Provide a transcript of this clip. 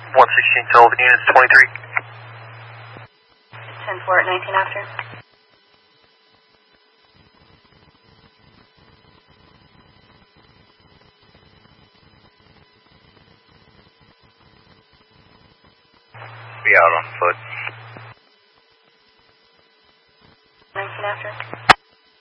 116 Sullivan units 23. 10-4 at 19 after. Be out on foot. 19 after.